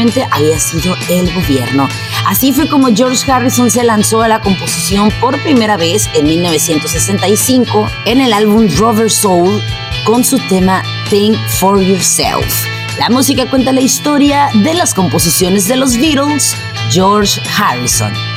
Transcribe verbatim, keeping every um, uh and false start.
anteriormente había sido el gobierno. Así fue como George Harrison se lanzó a la composición por primera vez en mil novecientos sesenta y cinco en el álbum Rubber Soul con su tema Think for Yourself. La música cuenta la historia de las composiciones de los Beatles, George Harrison.